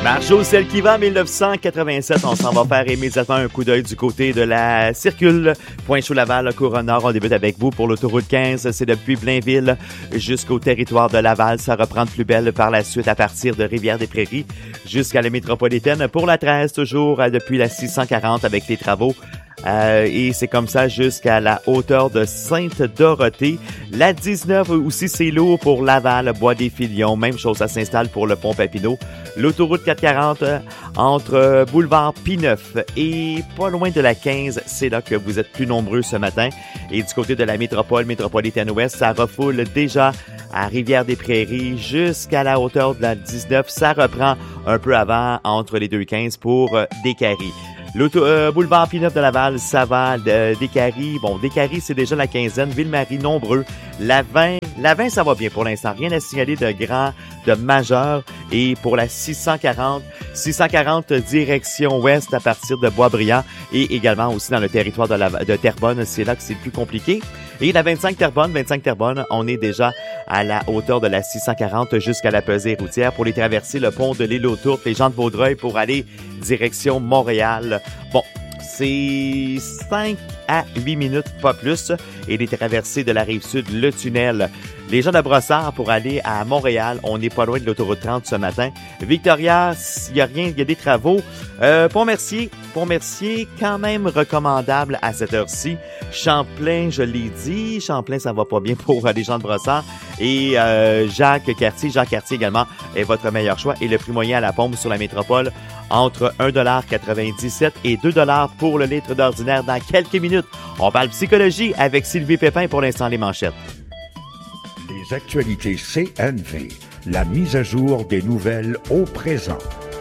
Marjo, celle qui va, 1987. On s'en va faire immédiatement un coup d'œil du côté de la Circule. Pointe-Chaux-Laval, Cour-Nord. On débute avec vous pour l'autoroute 15. C'est depuis Blainville jusqu'au territoire de Laval. Ça reprend de plus belle par la suite à partir de Rivière-des-Prairies jusqu'à la métropolitaine. Pour la 13, toujours depuis la 640 avec les travaux. Et c'est comme ça jusqu'à la hauteur de Sainte-Dorothée. La 19 aussi, c'est lourd pour Laval, Bois-des-Filions. Même chose, ça s'installe pour le pont Papineau. L'autoroute 440 entre boulevard P9 et pas loin de la 15, c'est là que vous êtes plus nombreux ce matin. Et du côté de la métropolitaine ouest, ça refoule déjà à Rivière-des-Prairies jusqu'à la hauteur de la 19. Ça reprend un peu avant entre les 2,15 pour Décarie. Boulevard P9 de Laval, ça va, Décarie. Bon, Décarie, c'est déjà la quinzaine. Ville-Marie, nombreux. La 20, ça va bien pour l'instant. Rien à signaler de majeur. Et pour la 640 direction ouest à partir de Boisbriand et également aussi dans le territoire de Terrebonne, c'est là que c'est le plus compliqué. Et la 25 Terrebonne, on est déjà à la hauteur de la 640 jusqu'à la pesée routière pour les traverser le pont de l'île aux Tourtes, les gens de Vaudreuil pour aller direction Montréal. Bon, c'est 5 à 8 minutes, pas plus. Et les traversées de la Rive-Sud, le tunnel. Les gens de Brossard pour aller à Montréal, on n'est pas loin de l'autoroute 30 ce matin. Victoria, il y a rien, il y a des travaux. Pont-Mercier, quand même recommandable à cette heure-ci. Champlain, je l'ai dit. Champlain, ça va pas bien pour les gens de Brossard. Et Jacques Cartier également est votre meilleur choix. Et le prix moyen à la pompe sur la métropole entre 1,97 et 2 $ pour le litre d'ordinaire dans quelques minutes. On parle psychologie avec Sylvie Pépin pour l'instant les manchettes. Les actualités CNV, la mise à jour des nouvelles au présent.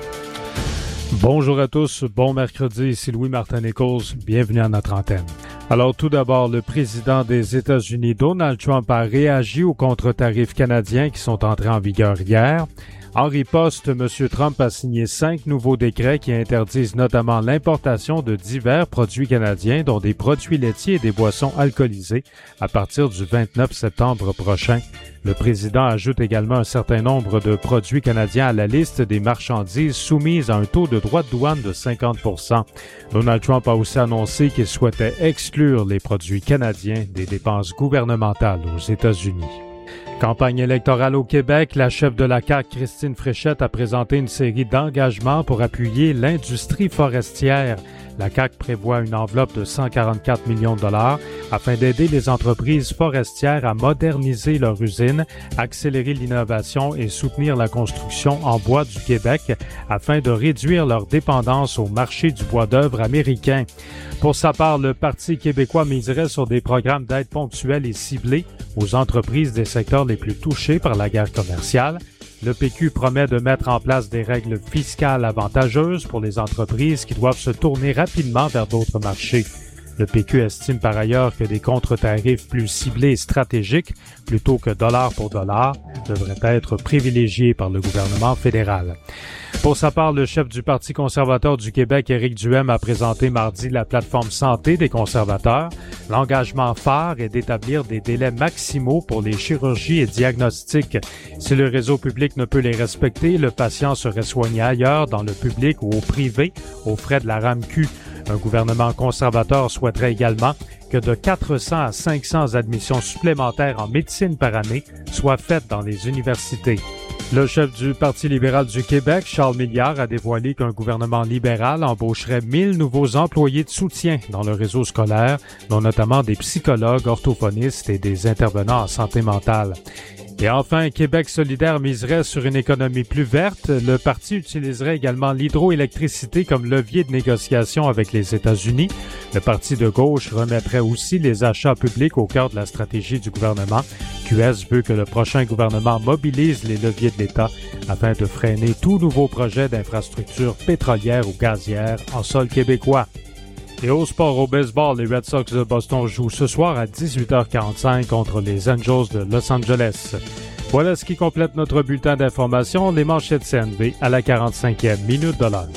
Bonjour à tous, bon mercredi, ici Louis-Martin Nichols, bienvenue à notre antenne. Alors tout d'abord, le président des États-Unis, Donald Trump, a réagi aux contre-tarifs canadiens qui sont entrés en vigueur hier. En riposte, M. Trump a signé 5 nouveaux décrets qui interdisent notamment l'importation de divers produits canadiens, dont des produits laitiers et des boissons alcoolisées, à partir du 29 septembre prochain. Le président ajoute également un certain nombre de produits canadiens à la liste des marchandises soumises à un taux de droits de douane de 50%. Donald Trump a aussi annoncé qu'il souhaitait exclure les produits canadiens des dépenses gouvernementales aux États-Unis. Campagne électorale au Québec, la chef de la CAQ, Christine Fréchette, a présenté une série d'engagements pour appuyer l'industrie forestière. La CAQ prévoit une enveloppe de 144 millions de dollars afin d'aider les entreprises forestières à moderniser leurs usines, accélérer l'innovation et soutenir la construction en bois du Québec afin de réduire leur dépendance au marché du bois d'œuvre américain. Pour sa part, le Parti québécois miserait sur des programmes d'aide ponctuelle et ciblés aux entreprises des secteurs les plus touchés par la guerre commerciale. Le PQ promet de mettre en place des règles fiscales avantageuses pour les entreprises qui doivent se tourner rapidement vers d'autres marchés. Le PQ estime par ailleurs que des contre-tarifs plus ciblés et stratégiques, plutôt que dollar pour dollar, devraient être privilégiés par le gouvernement fédéral. Pour sa part, le chef du Parti conservateur du Québec, Éric Duhaime, a présenté mardi la plateforme santé des conservateurs. L'engagement phare est d'établir des délais maximaux pour les chirurgies et diagnostics. Si le réseau public ne peut les respecter, le patient serait soigné ailleurs, dans le public ou au privé, aux frais de la RAMQ. Un gouvernement conservateur souhaiterait également que de 400 à 500 admissions supplémentaires en médecine par année soient faites dans les universités. Le chef du Parti libéral du Québec, Charles Milliard, a dévoilé qu'un gouvernement libéral embaucherait 1000 nouveaux employés de soutien dans le réseau scolaire, dont notamment des psychologues, orthophonistes et des intervenants en santé mentale. Et enfin, Québec solidaire miserait sur une économie plus verte. Le parti utiliserait également l'hydroélectricité comme levier de négociation avec les États-Unis. Le parti de gauche remettrait aussi les achats publics au cœur de la stratégie du gouvernement. QS veut que le prochain gouvernement mobilise les leviers de l'État afin de freiner tout nouveau projet d'infrastructure pétrolière ou gazière en sol québécois. Et au sport, au baseball, les Red Sox de Boston jouent ce soir à 18h45 contre les Angels de Los Angeles. Voilà ce qui complète notre bulletin d'information, les manchettes CNV à la 45e minute de l'heure.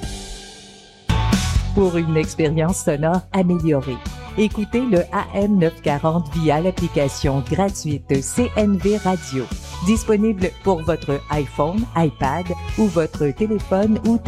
Pour une expérience sonore améliorée, écoutez le AM 940 via l'application gratuite CNV Radio. Disponible pour votre iPhone, iPad ou votre téléphone ou